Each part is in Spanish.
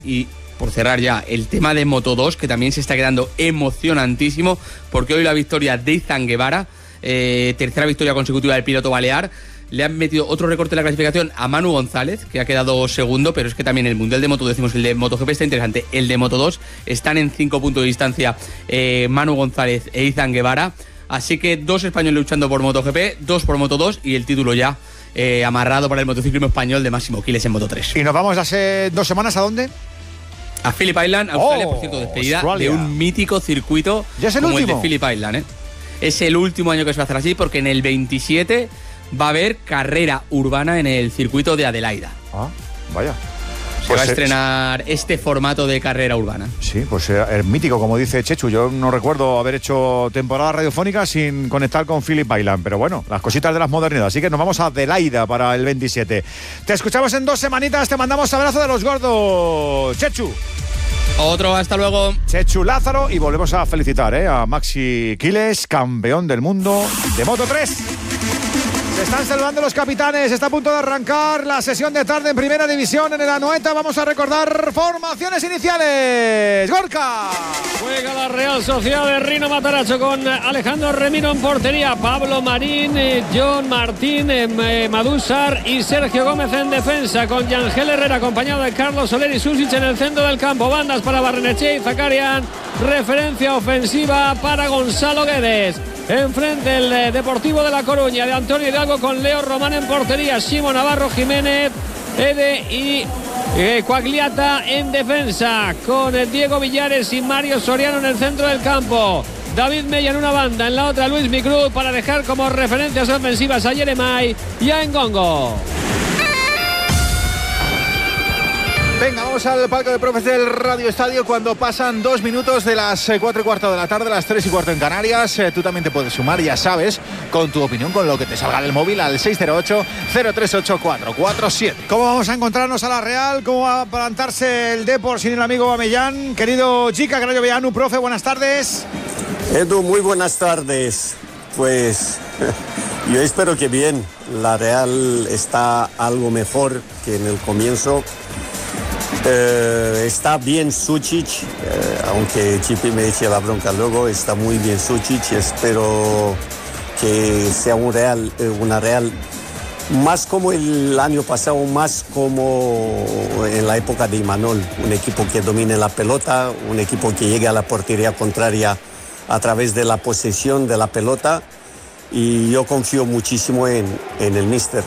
Y por cerrar ya, el tema de Moto2, que también se está quedando emocionantísimo, porque hoy la victoria de Izan Guevara, tercera victoria consecutiva del piloto balear. Le han metido otro recorte en la clasificación a Manu González, que ha quedado segundo, pero es que también el Mundial de Moto, decimos, el de MotoGP está interesante. El de Moto2 están en 5 puntos de distancia Manu González e Izan Guevara. Así que 2 españoles luchando por MotoGP, 2 por Moto2 y el título ya amarrado para el motociclismo español de Máximo Quiles en Moto3. ¿Y nos vamos hace 2 semanas a dónde? A Phillip Island, Australia, por cierto, despedida Australia. De un mítico circuito ¿Ya es el como último? El de Phillip Island. Es el último año que se va a hacer así, porque en el 27 va a haber carrera urbana en el circuito de Adelaida. Ah, vaya. Se va a estrenar este formato de carrera urbana. Sí, pues es mítico, como dice Chechu. Yo no recuerdo haber hecho temporada radiofónica sin conectar con Phillip Island, pero bueno, las cositas de las modernidades. Así que nos vamos a Adelaida para el 27. Te escuchamos en 2 semanitas, te mandamos abrazo de los gordos, Chechu. Otro, hasta luego. Chechu Lázaro, y volvemos a felicitar a Maxi Quiles, campeón del mundo de Moto3. Se están saludando los capitanes, está a punto de arrancar la sesión de tarde en Primera División en el Anoeta. Vamos a recordar formaciones iniciales. ¡Gorka! Juega la Real Sociedad de Rino Matarazzo con Alejandro Remiro en portería, Pablo Marín, John Martín, Madúzar y Sergio Gómez en defensa, con Yangel Herrera acompañado de Carlos Soler y Susic en el centro del campo. Bandas para Barrenechea y Zakarian, referencia ofensiva para Gonzalo Guedes. Enfrente el Deportivo de La Coruña de Antonio Hidalgo con Leo Román en portería, Simo Navarro, Jiménez, Ede y Quagliata en defensa, con Diego Villares y Mario Soriano en el centro del campo. David Mella en una banda, en la otra Luis Micruz, para dejar como referencias ofensivas a Yeremay y a Ngongo. Venga, vamos al palco de profes del Radio Estadio cuando pasan 2 minutos de las 4:15 de la tarde, las 3:15 en Canarias. Tú también te puedes sumar, ya sabes, con tu opinión, con lo que te salga del móvil al 608-038-447. ¿Cómo vamos a encontrarnos a la Real? ¿Cómo va a plantarse el Depor sin el amigo Bamellán? Querido Chica, Carayo Vellanu, profe, buenas tardes. Edu, muy buenas tardes. Pues yo espero que bien. La Real está algo mejor que en el comienzo. Está bien Sučić, aunque Chipi me eche la bronca luego, está muy bien Sučić. Espero que sea una Real más como el año pasado, más como en la época de Imanol. Un equipo que domine la pelota, un equipo que llegue a la portería contraria a través de la posesión de la pelota, y yo confío muchísimo en el míster.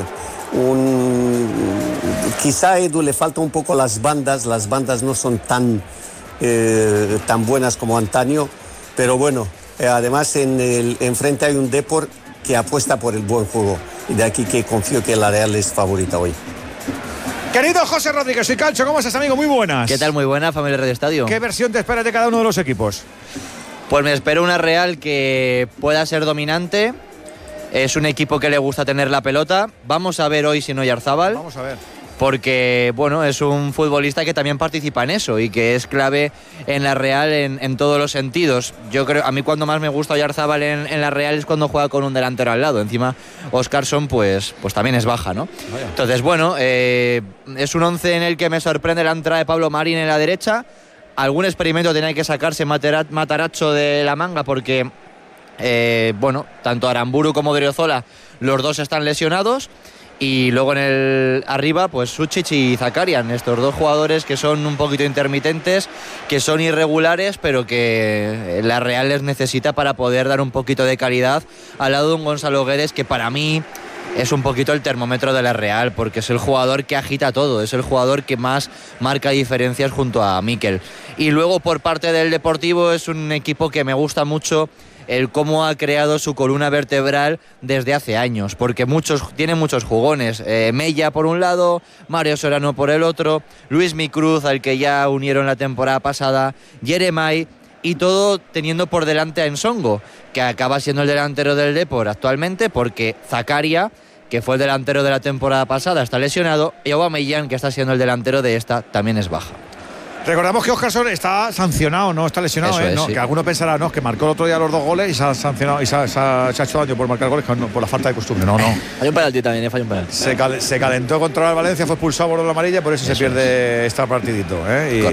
Quizá a Edu le falta un poco las bandas no son tan buenas como antaño, pero bueno, además enfrente hay un Depor que apuesta por el buen juego, y de aquí que confío que la Real es favorita hoy. Querido José Rodríguez, soy Calcho, ¿cómo estás, amigo? Muy buenas. ¿Qué tal? Muy buena, familia Radio Estadio. ¿Qué versión te esperas de cada uno de los equipos? Pues me espero una Real que pueda ser dominante. Es un equipo que le gusta tener la pelota. Vamos a ver hoy si no Oyarzábal. Vamos a ver. Porque, bueno, es un futbolista que también participa en eso y que es clave en la Real en todos los sentidos. Yo creo, a mí cuando más me gusta Oyarzábal en la Real es cuando juega con un delantero al lado. Encima, Óscarson, pues también es baja, ¿no? Vaya. Entonces, bueno, es un 11 en el que me sorprende la entrada de Pablo Marín en la derecha. Algún experimento tenía que sacarse Matarazzo de la manga porque... tanto Aramburu como Odriozola, los dos están lesionados, y luego en el arriba pues Sučić y Zakarian, estos dos jugadores que son un poquito intermitentes, que son irregulares, pero que la Real les necesita para poder dar un poquito de calidad al lado de un Gonzalo Guedes, que para mí es un poquito el termómetro de la Real, porque es el jugador que agita todo, es el jugador que más marca diferencias junto a Mikel. Y luego por parte del Deportivo es un equipo que me gusta mucho el cómo ha creado su columna vertebral desde hace años, porque tiene muchos jugones. Mella por un lado, Mario Soriano por el otro, Luis Micruz, al que ya unieron la temporada pasada, Yeremay, y todo teniendo por delante a Ensongo, que acaba siendo el delantero del Depor actualmente, porque Zakaria, que fue el delantero de la temporada pasada, está lesionado, y Aubameyang, que está siendo el delantero de esta, también es baja. Recordamos que Óscarson está sancionado, no está lesionado. Eso es, ¿no? sí. Que algunos pensarán, no, que marcó el otro día los 2 goles y se ha sancionado y se ha hecho daño por marcar goles por la falta de costumbre. No. Hay un penalti también, falla un penalti. Se calentó contra el Valencia, fue expulsado por la amarilla y por eso se pierde este partidito. Y